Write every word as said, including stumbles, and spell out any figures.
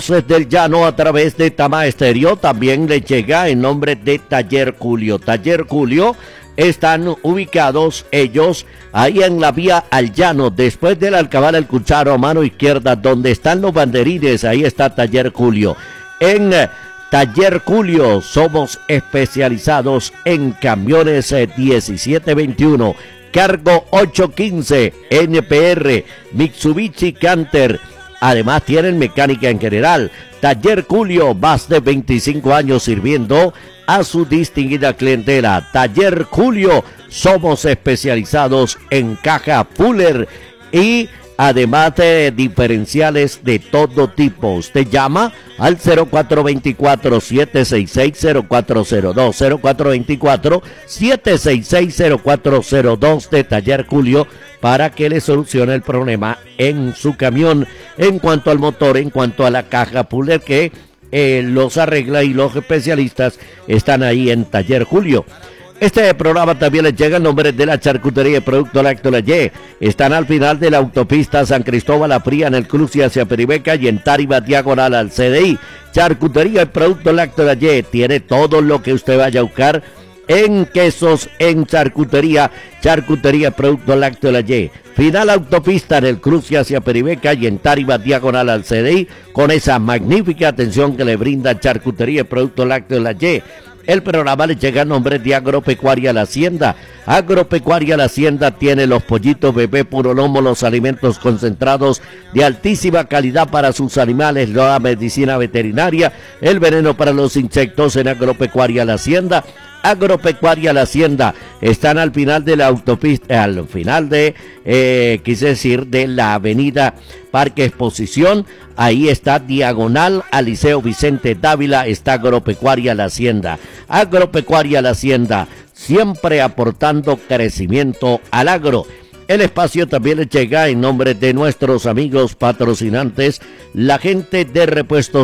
del Llano a través de Tama Estéreo. También le llega en nombre de Taller Julio. Taller Julio están ubicados ellos ahí en la vía al Llano, después del Alcabal El Cucharo a mano izquierda, donde están los banderines. Ahí está Taller Julio. En Taller Julio somos especializados en camiones diecisiete veintiuno, cargo ocho quince, N P R, Mitsubishi Canter. Además tienen mecánica en general. Taller Julio, más de veinticinco años sirviendo a su distinguida clientela. Taller Julio, somos especializados en caja Fuller y además de diferenciales de todo tipo. Usted llama al cero cuatro dos cuatro, siete seis seis, cero cuatro cero dos, cero cuatro dos cuatro, siete seis seis, cero cuatro cero dos de Taller Julio para que le solucione el problema en su camión en cuanto al motor, en cuanto a la caja Fuller, que eh, los arregla, y los especialistas están ahí en Taller Julio. Este programa también les llega en nombre de la Charcutería y Producto Lácteo La Y. Están al final de la autopista San Cristóbal a Fría, en el cruce hacia Peribeca, y en Tariba diagonal al C D I. Charcutería y Producto Lácteo La Y tiene todo lo que usted vaya a buscar en quesos, en charcutería. Charcutería y Producto Lácteo La Y. Final autopista en el cruce hacia Peribeca y en Tariba diagonal al C D I, con esa magnífica atención que le brinda Charcutería y Producto Lácteo La Y. El programa le llega a nombre de Agropecuaria La Hacienda. Agropecuaria La Hacienda tiene los pollitos bebé puro lomo, los alimentos concentrados de altísima calidad para sus animales, la medicina veterinaria, el veneno para los insectos en Agropecuaria La Hacienda. Agropecuaria La Hacienda están al final de la autopista, al final de, eh, quise decir, de la avenida Parque Exposición. Ahí está diagonal al Liceo Vicente Dávila, está Agropecuaria La Hacienda. Agropecuaria La Hacienda, siempre aportando crecimiento al agro. El espacio también le llega en nombre de nuestros amigos patrocinantes, la gente de Repuestos